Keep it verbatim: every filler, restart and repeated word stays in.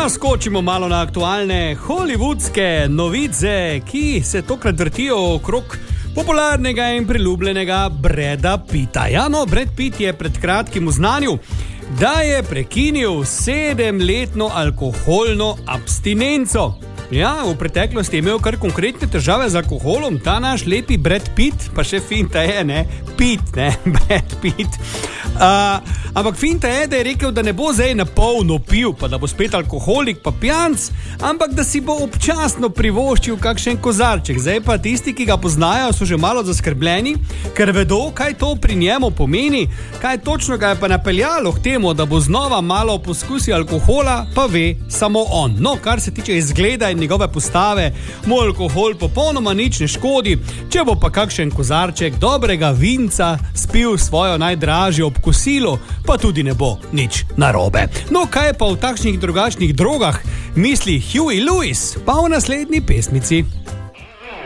A skočimo malo na aktualne hollywoodske novice, ki se tokrat vrtijo okrog popularnega in priljubljenega Brada Pitta. Ja, no, Brad Pitt je pred kratkim oznanil, da je prekinil sedemletno alkoholno abstinenco. Ja, v preteklosti je imel kar konkretne težave z alkoholom, ta naš lepi Brad Pitt, pa še finta je, ne, Pitt, ne, Brad Pitt. Uh, ampak finta je, da je rekel, da ne bo zdaj na polno pil, pa da bo spet alkoholik pa pijanc, ampak da si bo občasno privoščil kakšen kozarček. Zdaj pa tisti, ki ga poznajo, so že malo zaskrbljeni, ker vedo, kaj to pri njemu pomeni, kaj točno ga je pa napeljalo k temu, da bo znova malo poskusil alkohola, pa ve samo on. No, kar se tiče izgleda in njegove postave, mu alkohol popolnoma nič ne škodi, če bo pa kakšen kozarček dobrega vinca spil svojo najdražjo ob kosilu, pa tudi ne bo nič narobe. No, kaj pa v takšnih drugačnih drogah misli Huey Lewis, pa v naslednji pesmici.